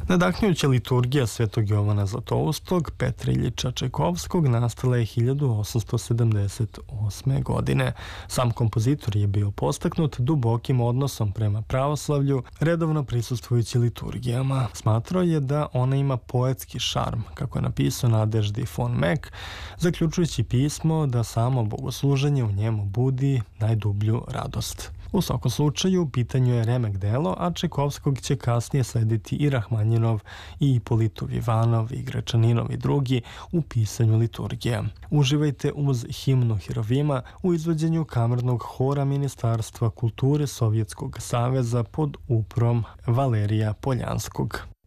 Nadahnjuća liturgija Svetog Jovana Zlatoustog, Petriljića Čajkovskog nastala je 1878. godine. Sam kompozitor je bio postaknut dubokim odnosom prema pravoslavlju, redovno prisustvujući liturgijama. Smatrao je da ona ima poetski šarm, kako je napisao Nadeždi von Meck, zaključujući pismo da samo bogosluženje u njemu budi najdublju radost. U svakom slučaju, u pitanju je remek delo, a Čajkovskog će kasnije slediti i Rahmanjinov, i Ipolitov Ivanov, i Grečaninov i drugi u pisanju liturgije. Uživajte uz himnu Hirovima u izvođenju kamernog hora Ministarstva kulture Sovjetskog saveza pod uprom Valerija Poljanskog.